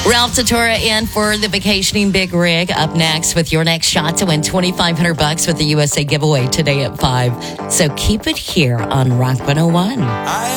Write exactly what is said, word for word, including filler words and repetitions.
Ralph Tatora in for the Vacationing Big Rig. Up next with your next shot to win twenty-five hundred bucks with the U S A giveaway today at five. So keep it here on Rock one oh one. I